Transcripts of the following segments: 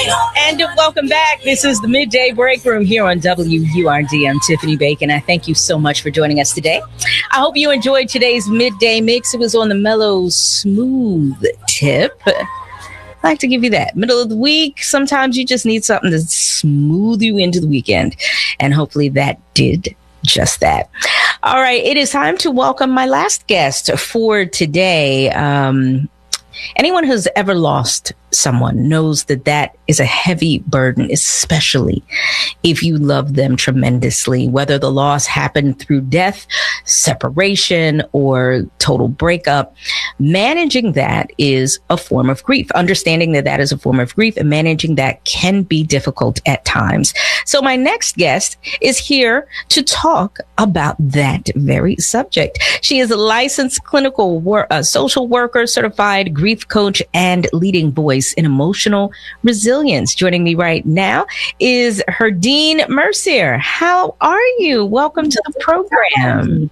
And welcome back. This is the Midday Break Room here on WURD. I'm Tiffany Bacon. I thank you so much for joining us today. I hope you enjoyed today's Midday Mix. It was on the mellow, smooth tip. I like to give you that. Middle of the week, sometimes you just need something to smooth you into the weekend. And hopefully that did just that. All right, it is time to welcome my last guest for today. Anyone who's ever lost someone knows that that is a heavy burden, especially if you love them tremendously, whether the loss happened through death, separation, or total breakup. Managing that is a form of grief. Understanding that that is a form of grief and managing that can be difficult at times. So my next guest is here to talk about that very subject. She is a licensed clinical social worker, certified grief coach, and leading voice in emotional resilience. Joining me right now is Herdine Mercier. How are you? Welcome to the program.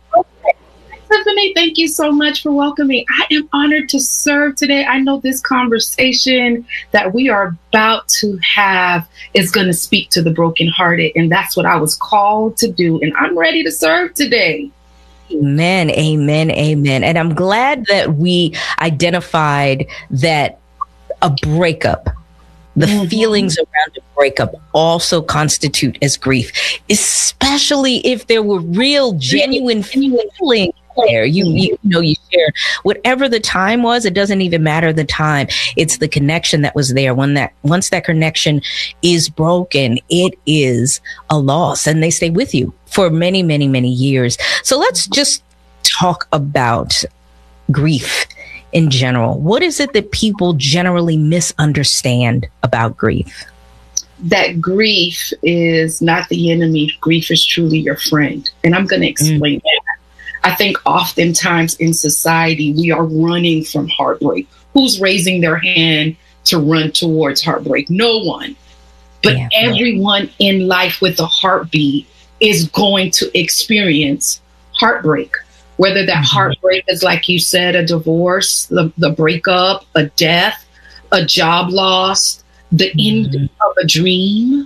Tiffany, thank you so much for welcoming. I am honored to serve today. I know this conversation that we are about to have is going to speak to the brokenhearted, and that's what I was called to do, and I'm ready to serve today. Amen, amen, amen. And I'm glad that we identified that a breakup, the feelings around a breakup also constitute as grief, especially if there were real, genuine feelings there. You share whatever the time was. It doesn't even matter the time. It's the connection that was there. Once that connection is broken, it is a loss, and they stay with you for many, many, many years. So let's just talk about grief in general. What is it that people generally misunderstand about grief? That grief is not the enemy. Grief is truly your friend. And I'm going to explain that. I think oftentimes in society, we are running from heartbreak. Who's raising their hand to run towards heartbreak? No one. But everyone in life with a heartbeat is going to experience heartbreak. Whether that heartbreak is, like you said, a divorce, the breakup, a death, a job loss, the end of a dream,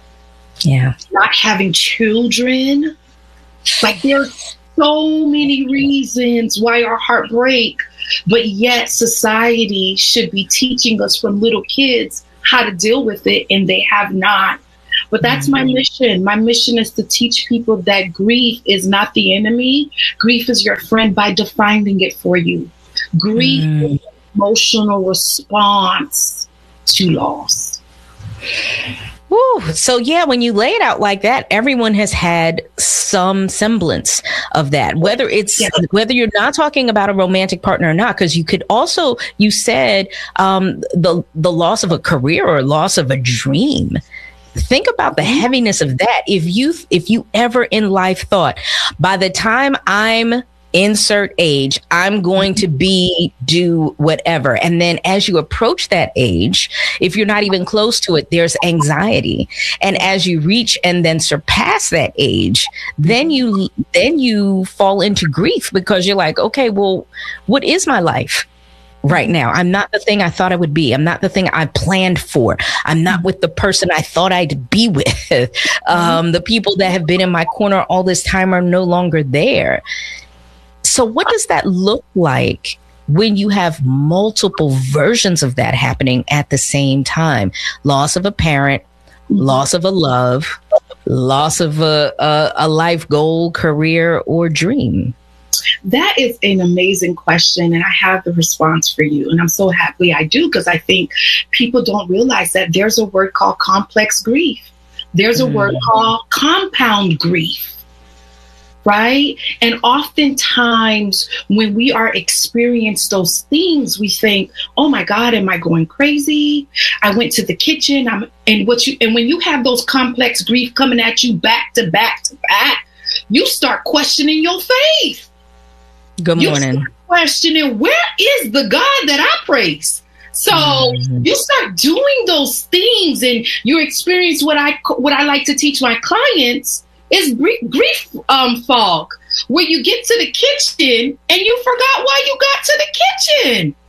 not having children. Like, there's so many reasons why our heart break, but yet society should be teaching us from little kids how to deal with it, and they have not. But that's my mission. My mission is to teach people that grief is not the enemy. Grief is your friend by defining it for you. Grief is an emotional response to loss. Woo. So when you lay it out like that, everyone has had some semblance of that, whether you're not talking about a romantic partner or not, because you could also, you said the loss of a career or loss of a dream. Think about the heaviness of that. If you ever in life thought, by the time I'm insert age, I'm going to do whatever. And then as you approach that age, if you're not even close to it, there's anxiety. And as you reach and then surpass that age, then you fall into grief because you're like, okay, well, what is my life? Right now, I'm not the thing I thought I would be. I'm not the thing I planned for. I'm not with the person I thought I'd be with. The people that have been in my corner all this time are no longer there. So what does that look like when you have multiple versions of that happening at the same time? Loss of a parent, loss of a love, loss of a life goal, career, or dream? That is an amazing question, and I have the response for you. And I'm so happy I do, because I think people don't realize that there's a word called complex grief. There's a word called compound grief, right? And oftentimes when we are experiencing those things, we think, oh my God, am I going crazy? I went to the kitchen. And when you have those complex grief coming at you back to back to back, you start questioning your faith. Good morning. You start questioning, where is the God that I praise? So you start doing those things, and you experience what I like to teach my clients is grief fog, where you get to the kitchen and you forgot why you got to the kitchen.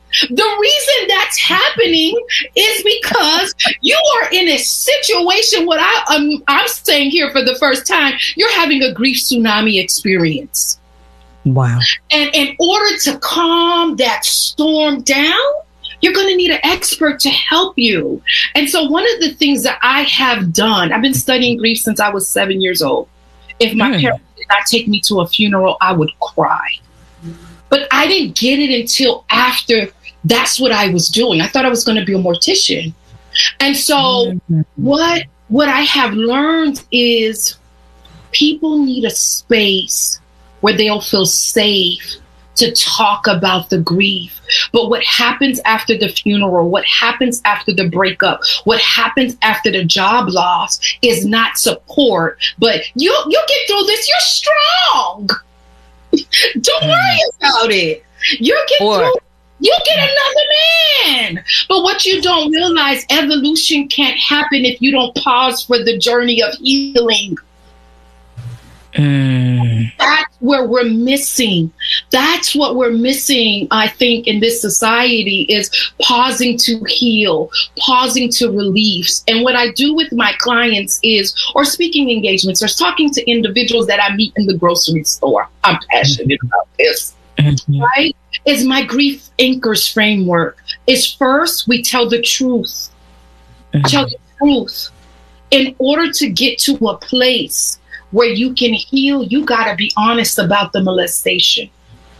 The reason that's happening is because you are in a situation, what I'm saying here for the first time, you're having a grief tsunami experience. Wow. And in order to calm that storm down, you're going to need an expert to help you. And so one of the things that I have done, I've been studying grief since I was 7 years old. If my parents did not take me to a funeral, I would cry. But I didn't get it until after that's what I was doing. I thought I was going to be a mortician. And so what I have learned is people need a space where they'll feel safe to talk about the grief. But what happens after the funeral, what happens after the breakup, what happens after the job loss is not support. But you'll get through this. You're strong. Don't worry about it. You'll get another man. But what you don't realize, evolution can't happen if you don't pause for the journey of healing. That's where we're missing. That's what we're missing, I think, in this society is pausing to heal, pausing to release. And what I do with my clients is, or speaking engagements, or talking to individuals that I meet in the grocery store. I'm passionate about this, right? Is my grief anchors framework. Is first, we tell the truth. Tell the truth. In order to get to a place where you can heal, you got to be honest about the molestation.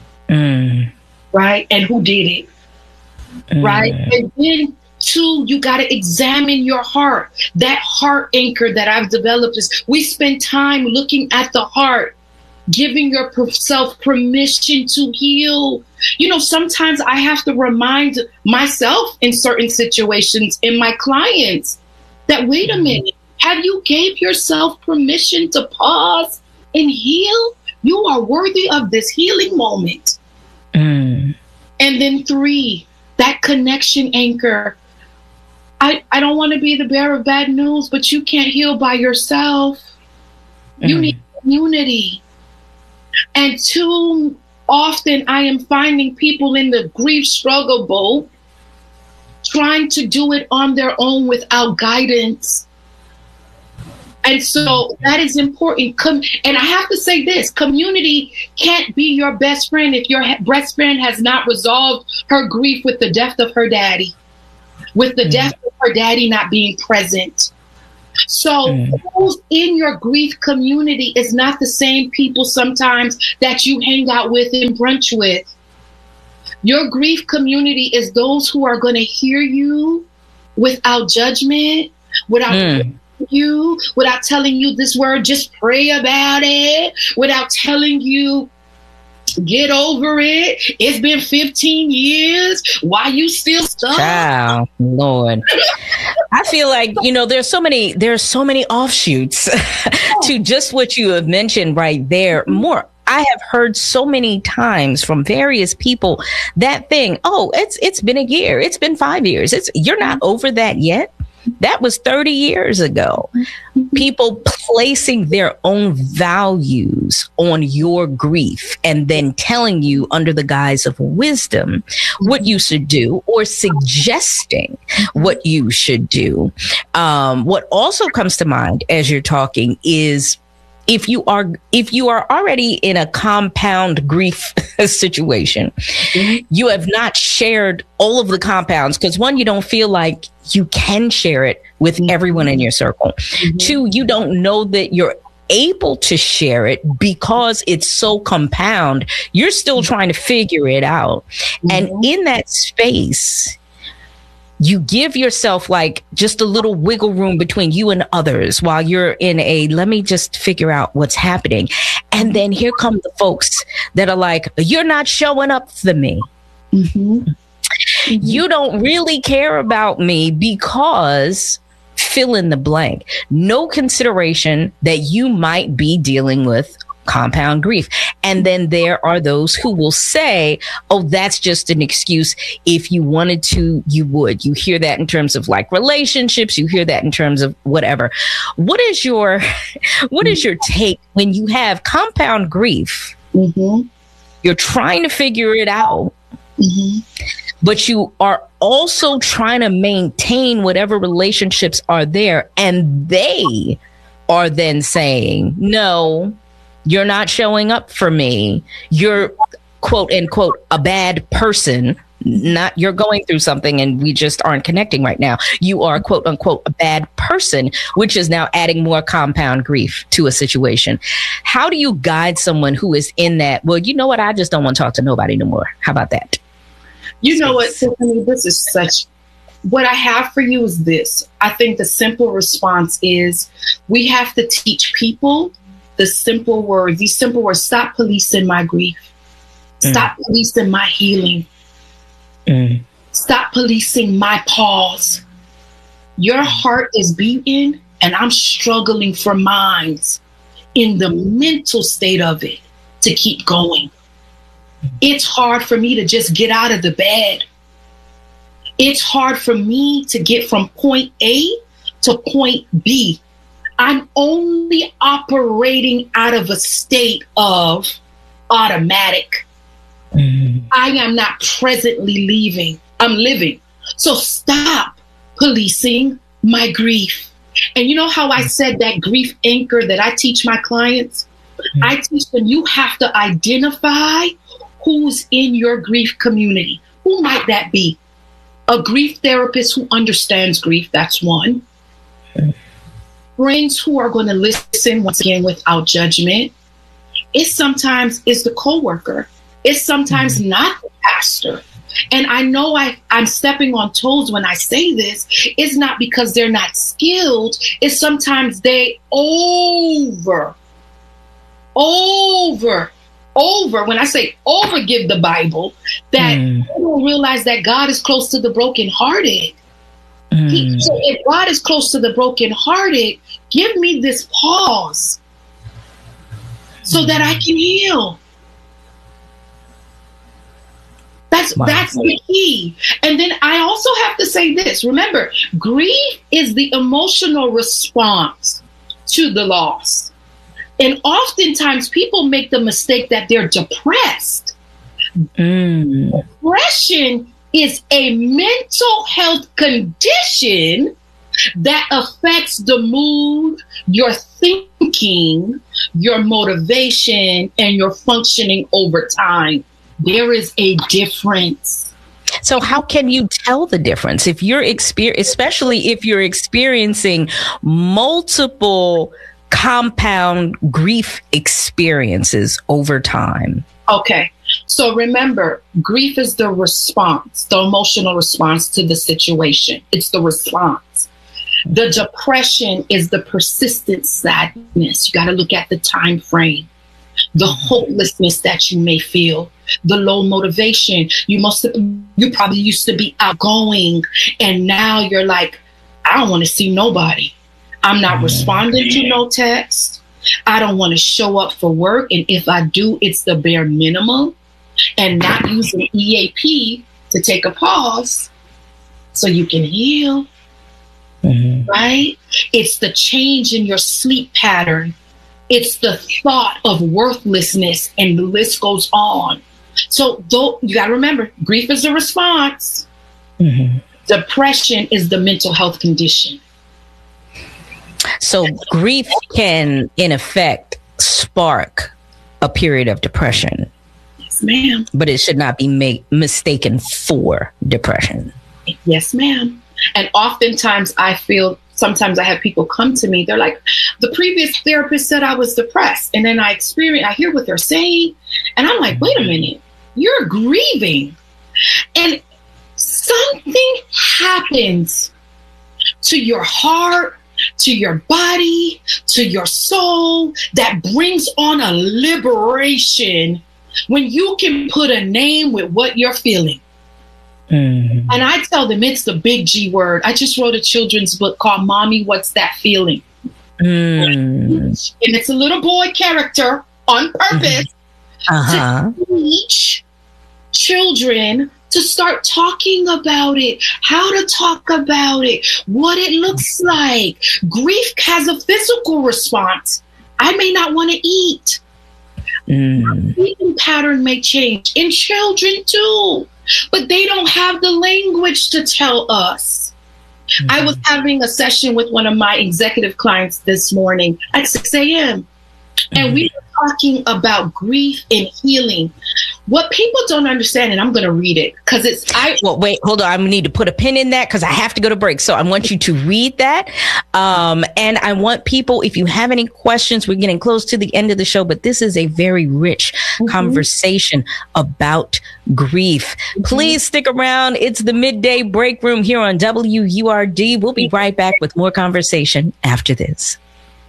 Right? And who did it. Right? And then, two, you got to examine your heart. That heart anchor that I've developed is we spend time looking at the heart, giving yourself permission to heal. You know, sometimes I have to remind myself in certain situations and my clients that, wait a minute, have you gave yourself permission to pause and heal? You are worthy of this healing moment. And then three, that connection anchor. I don't want to be the bearer of bad news, but you can't heal by yourself. You need community. And too often I am finding people in the grief struggle boat trying to do it on their own without guidance. And so that is important. And I have to say this, community can't be your best friend if your best friend has not resolved her grief with the death of her daddy, with the death of her daddy not being present. So who's in your grief community is not the same people sometimes that you hang out with and brunch with. Your grief community is those who are going to hear you without judgment, without you, without telling you this word, just pray about it, without telling you, get over it. It's been 15 years. Why you still stuck? Wow, Lord. I feel like, you know, there's so many offshoots to just what you have mentioned right there. More. I have heard so many times from various people that thing, oh, it's been a year. It's been 5 years. You're not over that yet. That was 30 years ago. People placing their own values on your grief and then telling you under the guise of wisdom what you should do or suggesting what you should do. What also comes to mind as you're talking is if you are already in a compound grief situation, you have not shared all of the compounds because one, you don't feel like you can share it with everyone in your circle. Two, you don't know that you're able to share it because it's so compound. You're still trying to figure it out. And in that space, you give yourself like just a little wiggle room between you and others while you're in let me just figure out what's happening. And then here come the folks that are like, you're not showing up for me. You don't really care about me because fill in the blank. No consideration that you might be dealing with compound grief. And then there are those who will say, oh, that's just an excuse. If you wanted to, you would. You hear that in terms of like relationships. You hear that in terms of whatever. What is your take when you have compound grief? You're trying to figure it out. but you are also trying to maintain whatever relationships are there. And they are then saying, no, you're not showing up for me. You're quote unquote a bad person. Not you're going through something and we just aren't connecting right now. You are quote unquote a bad person, which is now adding more compound grief to a situation. How do you guide someone who is in that? Well, you know what? I just don't want to talk to nobody no more. How about that? You know what, Tiffany, this is such, what I have for you is this. I think the simple response is we have to teach people these simple words, stop policing my grief. Stop policing my healing. Stop policing my pause. Your heart is beating and I'm struggling for mine in the mental state of it to keep going. It's hard for me to just get out of the bed. It's hard for me to get from point A to point B. I'm only operating out of a state of automatic. I am not presently living. I'm living. So stop policing my grief. And you know how I said that grief anchor that I teach my clients? I teach them you have to identify who's in your grief community. Who might that be? A grief therapist who understands grief. That's one. Friends who are going to listen, once again, without judgment. It's sometimes it's the coworker. It's sometimes not the pastor. And I know I'm stepping on toes when I say this. It's not because they're not skilled. It's sometimes they over. When I say over give the Bible, that they don't realize that God is close to the brokenhearted. So if God is close to the brokenhearted, give me this pause so that I can heal. That's the key. And then I also have to say this. Remember, grief is the emotional response to the loss. And oftentimes people make the mistake that they're depressed. Depression is a mental health condition that affects the mood, your thinking, your motivation, and your functioning over time. There is a difference. So how can you tell the difference if you're especially if you're experiencing multiple compound grief experiences over time? Okay. So remember, grief is the response, the emotional response to the situation. It's the response. The depression is the persistent sadness. You got to look at the time frame, the hopelessness that you may feel, the low motivation. You probably used to be outgoing and now you're like, I don't want to see nobody. I'm not responding to no text. I don't want to show up for work. And if I do, it's the bare minimum, and not using EAP to take a pause so you can heal. Right? It's the change in your sleep pattern. It's the thought of worthlessness, and the list goes on. So you got to remember, grief is a response. Depression is the mental health condition. So grief can, in effect, spark a period of depression. Yes, ma'am. But it should not be mistaken for depression. Yes, ma'am. And oftentimes sometimes I have people come to me, they're like, the previous therapist said I was depressed. And then I hear what they're saying. And I'm like, wait a minute, you're grieving. And something happens to your heart, to your body, to your soul that brings on a liberation when you can put a name with what you're feeling. And I tell them it's the big G word. I just wrote a children's book called Mommy, What's That Feeling? And it's a little boy character on purpose to teach children to start talking about it, how to talk about it, what it looks like. Grief has a physical response. I may not want to eat. eating pattern may change in children too, but they don't have the language to tell us. I was having a session with one of my executive clients this morning at 6 a.m. And we were talking about grief and healing. What people don't understand, and I'm going to read it because Well, wait, hold on. I need to put a pin in that because I have to go to break. So I want you to read that. And I want people, if you have any questions, we're getting close to the end of the show, but this is a very rich conversation about grief. Please stick around. It's the Midday Break Room here on WURD. We'll be right back with more conversation after this.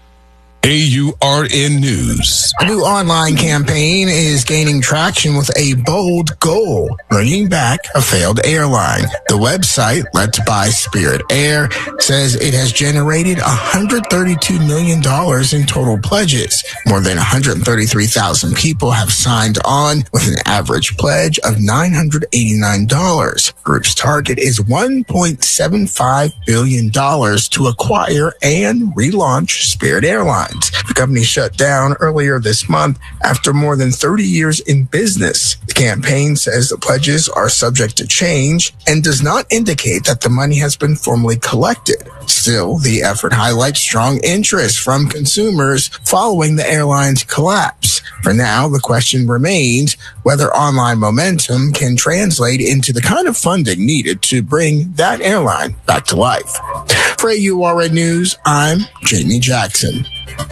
AURN News. A new online campaign is gaining traction with a bold goal, bringing back a failed airline. The website, Let's Buy Spirit Air, says it has generated $132 million in total pledges. More than 133,000 people have signed on with an average pledge of $989. Group's target is $1.75 billion to acquire and relaunch Spirit Airlines. The company shut down earlier this month after more than 30 years in business. The campaign says the pledges are subject to change and does not indicate that the money has been formally collected. Still, the effort highlights strong interest from consumers following the airline's collapse. For now, the question remains whether online momentum can translate into the kind of funding needed to bring that airline back to life. For AURN News, I'm Jamie Jackson.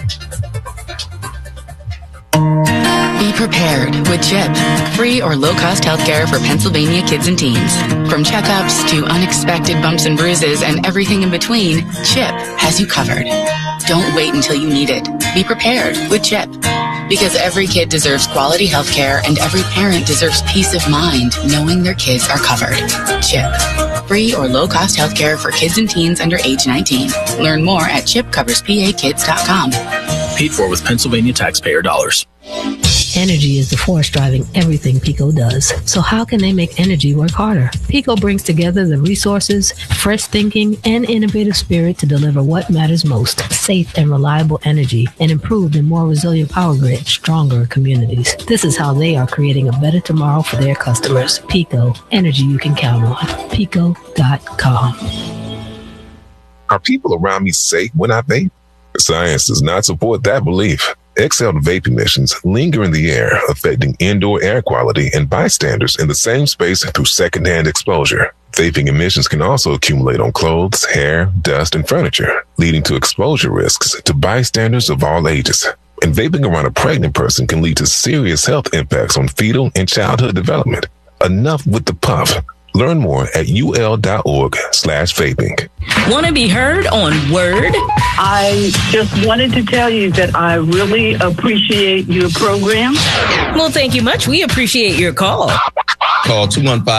Be prepared with CHIP, free or low-cost healthcare for Pennsylvania kids and teens. From checkups to unexpected bumps and bruises and everything in between, CHIP has you covered. Don't wait until you need it. Be prepared with CHIP. Because every kid deserves quality healthcare and every parent deserves peace of mind knowing their kids are covered. CHIP, free or low-cost healthcare for kids and teens under age 19. Learn more at chipcoverspakids.com. Paid for with Pennsylvania taxpayer dollars. Energy is the force driving everything PECO does. So how can they make energy work harder? PECO brings together the resources, fresh thinking, and innovative spirit to deliver what matters most: safe and reliable energy, and improved and more resilient power grid, stronger communities. This is how they are creating a better tomorrow for their customers. PECO, energy you can count on. PECO.com. Are people around me safe when I vape? Science does not support that belief. Exhaled vape emissions linger in the air, affecting indoor air quality and bystanders in the same space through secondhand exposure. Vaping emissions can also accumulate on clothes, hair, dust, and furniture, leading to exposure risks to bystanders of all ages. And vaping around a pregnant person can lead to serious health impacts on fetal and childhood development. Enough with the puff. Learn more at ul.org/vaping. Want to be heard on Word? I just wanted to tell you that I really appreciate your program. Well, thank you much. We appreciate your call. Call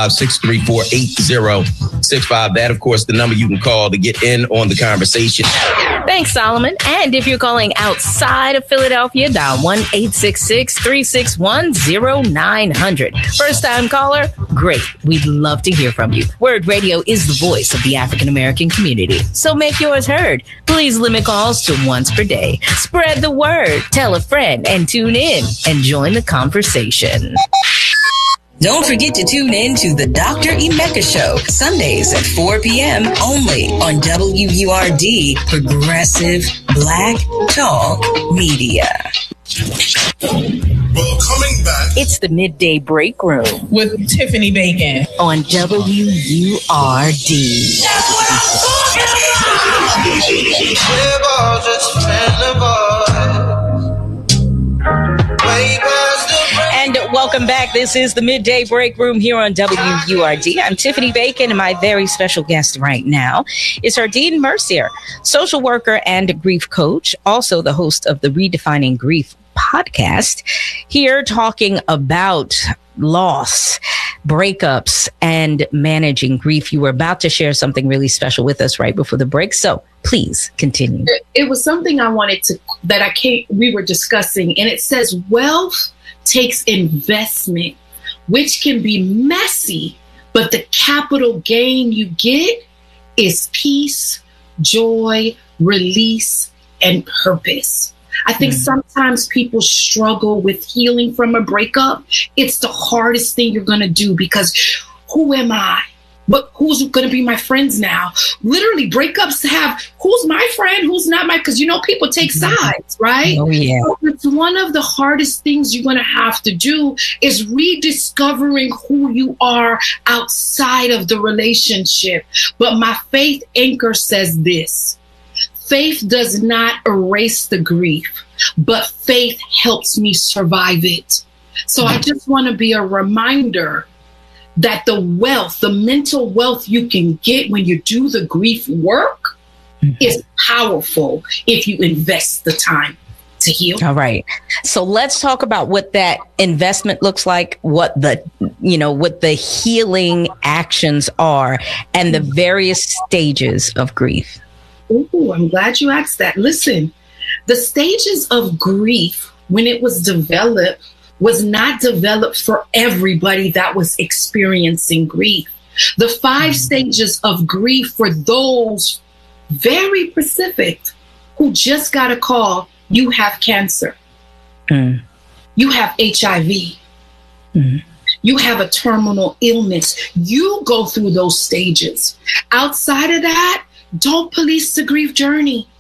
215-634-8065. That, of course, the number you can call to get in on the conversation. Thanks, Solomon. And if you're calling outside of Philadelphia, dial 1-866-361-0900. First-time caller? Great. We'd love to hear from you. Word Radio is the voice of the African-American community. So make yours heard. Please limit calls to once per day. Spread the word. Tell a friend and tune in and join the conversation. Don't forget to tune in to the Dr. Emeka Show, Sundays at 4 p.m. only on WURD, Progressive Black Talk Media. Well, coming back. It's the Midday Break Room with Tiffany Bacon on WURD. And welcome back. This is the Midday Break Room here on WURD. I'm Tiffany Bacon, and my very special guest right now is Hardeen Mercier, social worker and grief coach, also the host of the Redefining Grief podcast, here talking about loss, breakups, and managing grief. You were about to share something really special with us right before the break, so please continue. It was something I wanted to, we were discussing, and it says wealth takes investment, which can be messy, but the capital gain you get is peace, joy, release, and purpose. I think sometimes people struggle with healing from a breakup. It's the hardest thing you're going to do because who am I? But who's going to be my friends now? Literally, breakups have who's my friend, who's not my, because, you know, people take sides, right? Oh, yeah. So it's one of the hardest things you're going to have to do is rediscovering who you are outside of the relationship. But my faith anchor says this: faith does not erase the grief, but faith helps me survive it. So I just want to be a reminder that the wealth, the mental wealth you can get when you do the grief work is powerful if you invest the time to heal. All right. So let's talk about what that investment looks like, what the healing actions are, and the various stages of grief. Ooh, I'm glad you asked that. Listen, the stages of grief, when it was developed, was not developed for everybody that was experiencing grief. The 5 stages of grief for those very specific who just got a call, you have cancer, you have HIV, you have a terminal illness. You go through those stages. Outside of that, don't police the grief journey.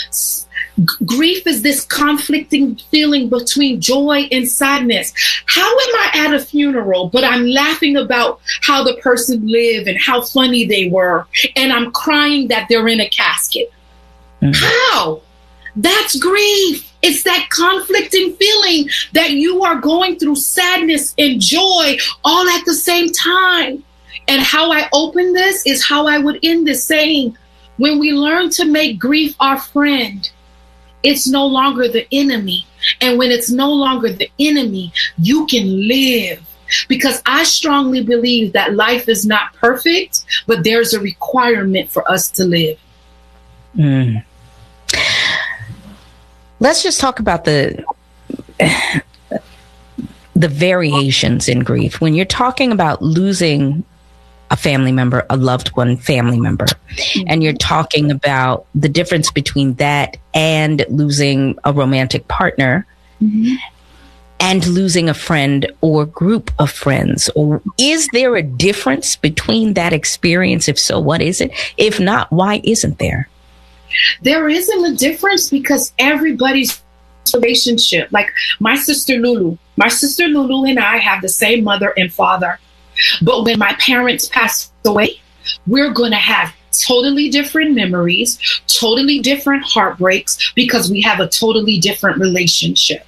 Grief is this conflicting feeling between joy and sadness. How am I at a funeral, but I'm laughing about how the person lived and how funny they were, and I'm crying that they're in a casket? How? That's grief. It's that conflicting feeling that you are going through sadness and joy all at the same time. And how I open this is how I would end this, saying, when we learn to make grief our friend, it's no longer the enemy. And when it's no longer the enemy, you can live. Because I strongly believe that life is not perfect, but there's a requirement for us to live. Let's just talk about the variations in grief. When you're talking about losing a family member, a loved one family member, and you're talking about the difference between that and losing a romantic partner and losing a friend or group of friends, or is there a difference between that experience? If so, what is it? If not, why isn't there? There isn't a difference because everybody's relationship, like my sister Lulu and I have the same mother and father. But when my parents passed away, we're going to have totally different memories, totally different heartbreaks, because we have a totally different relationship.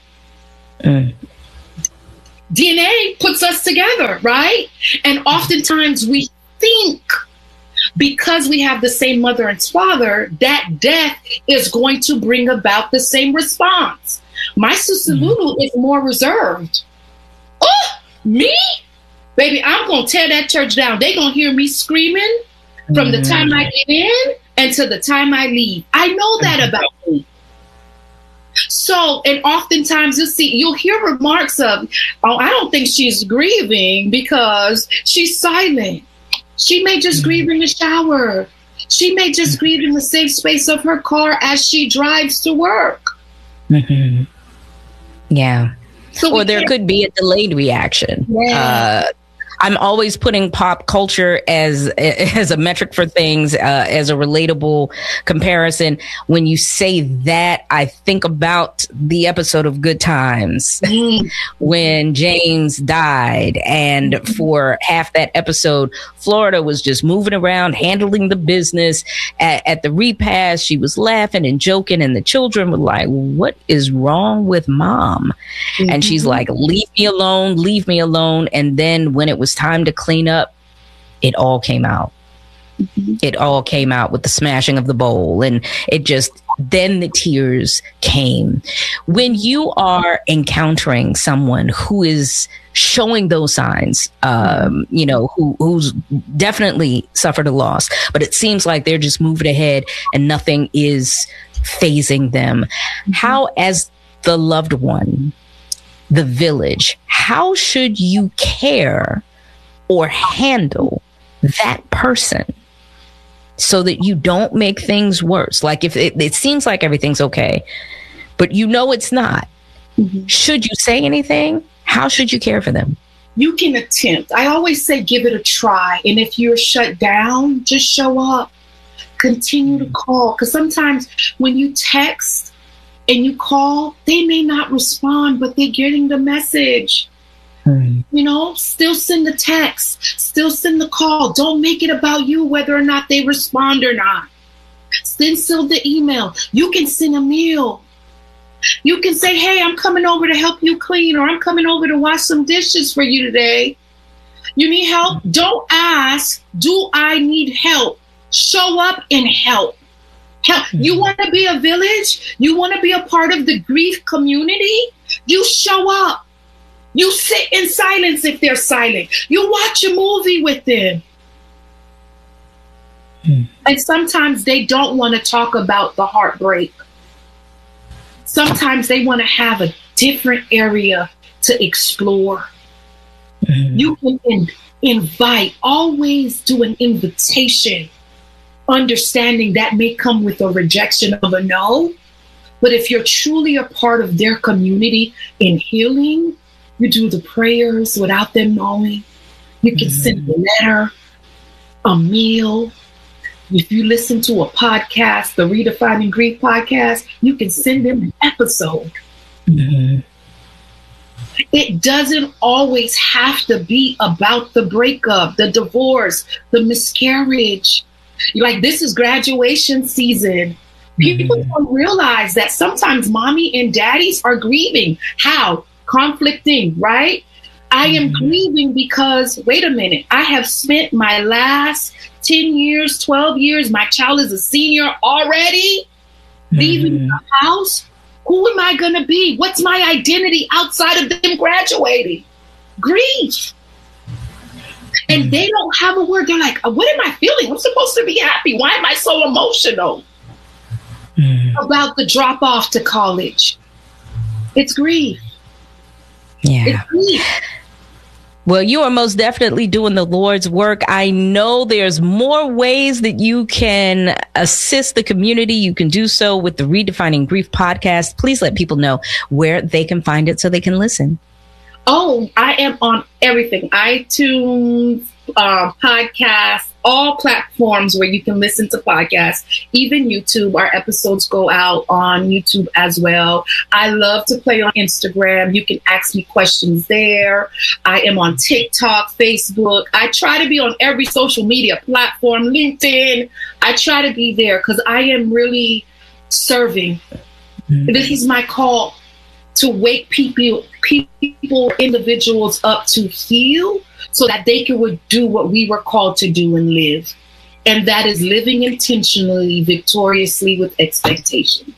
DNA puts us together, right? And oftentimes we think because we have the same mother and father, that death is going to bring about the same response. My sister Lulu is more reserved. Oh, me? Baby, I'm going to tear that church down. They're going to hear me screaming from the time I get in and to the time I leave. I know that about me. So, and oftentimes you'll hear remarks of, oh, I don't think she's grieving because she's silent. She may just grieve in the shower. She may just grieve in the safe space of her car as she drives to work. Yeah. So or there could be a delayed reaction. Yeah. I'm always putting pop culture as a metric for things, as a relatable comparison. When you say that, I think about the episode of Good Times when James died. And for half that episode, Florida was just moving around, handling the business. At the repast, she was laughing and joking. And the children were like, what is wrong with mom? And she's like, leave me alone, leave me alone. And then when it was time to clean up, it all came out. It all came out with the smashing of the bowl, and then the tears came. When you are encountering someone who is showing those signs, who's definitely suffered a loss, but it seems like they're just moving ahead and nothing is phasing them. How, as the loved one, the village, how should you care or handle that person so that you don't make things worse? Like if it seems like everything's okay, but you know it's not. Should you say anything? How should you care for them? You can attempt. I always say give it a try. And if you're shut down, just show up. Continue to call. Because sometimes when you text and you call, they may not respond, but they're getting the message. You know, still send the text. Still send the call. Don't make it about you whether or not they respond or not. Then send the email. You can send a meal. You can say, hey, I'm coming over to help you clean, or I'm coming over to wash some dishes for you today. You need help? Don't ask, do I need help? Show up and help. You want to be a village? You want to be a part of the grief community? You show up. You sit in silence if they're silent. You watch a movie with them. And sometimes they don't want to talk about the heartbreak. Sometimes they want to have a different area to explore. You can invite, always do an invitation, understanding that may come with a rejection of a no. But if you're truly a part of their community in healing, you do the prayers without them knowing. You can send a letter, a meal. If you listen to a podcast, the Redefining Grief podcast, you can send them an episode. It doesn't always have to be about the breakup, the divorce, the miscarriage. Like, this is graduation season. People don't realize that sometimes mommy and daddies are grieving. How? Conflicting, right? I am grieving because, wait a minute, I have spent my last 10 years, 12 years, my child is a senior already, leaving the house. Who am I going to be? What's my identity outside of them graduating? Grief. And they don't have a word. They're like, what am I feeling? I'm supposed to be happy. Why am I so emotional about the drop off to college? It's grief. Yeah. It's grief. Well, you are most definitely doing the Lord's work. I know there's more ways that you can assist the community. You can do so with the Redefining Grief podcast. Please let people know where they can find it so they can listen. Oh, I am on everything. iTunes, podcasts, all platforms where you can listen to podcasts, even YouTube. Our episodes go out on YouTube as well. I love to play on Instagram. You can ask me questions there. I am on TikTok, Facebook. I try to be on every social media platform, LinkedIn. I try to be there because I am really serving. This is my call to wake people, individuals up to heal so that they can do what we were called to do and live. And that is living intentionally, victoriously with expectations.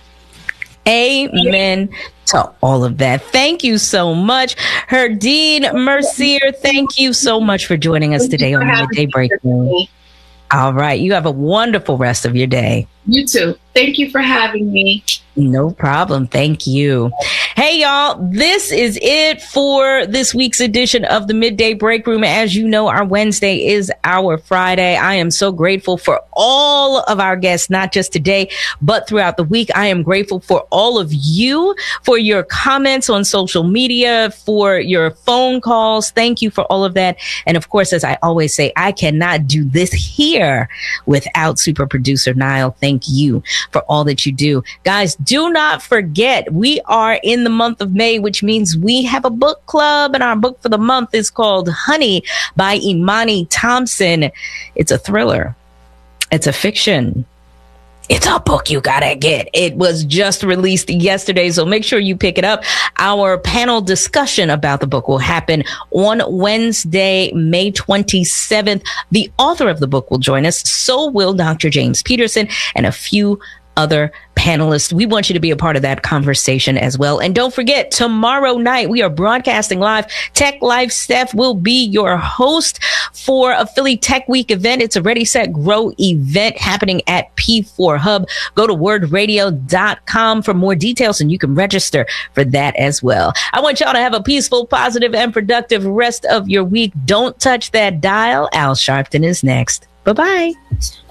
Amen to all of that. Thank you so much. Herdine Mercier, thank you so much for joining us today on the Midday Break Room. All right. You have a wonderful rest of your day. You too. Thank you for having me. No problem. Thank you. Hey, y'all. This is it for this week's edition of the Midday Break Room. As you know, our Wednesday is our Friday. I am so grateful for all of our guests, not just today, but throughout the week. I am grateful for all of you, for your comments on social media, for your phone calls. Thank you for all of that. And of course, as I always say, I cannot do this here without super producer Niall. Thank you for all that you do. Guys, do not forget, we are in the month of May, which means we have a book club, and our book for the month is called Honey by Imani Thompson. It's a thriller. It's a fiction. It's a book you gotta get. It was just released yesterday, so make sure you pick it up. Our panel discussion about the book will happen on Wednesday, May 27th. The author of the book will join us. So will Dr. James Peterson and a few other panelists. We want you to be a part of that conversation as well. And don't forget, tomorrow night, we are broadcasting live. Tech Life Steph will be your host for a Philly Tech Week event. It's a Ready, Set, Grow event happening at P4 Hub. Go to wordradio.com for more details, and you can register for that as well. I want y'all to have a peaceful, positive, and productive rest of your week. Don't touch that dial. Al Sharpton is next. Bye-bye.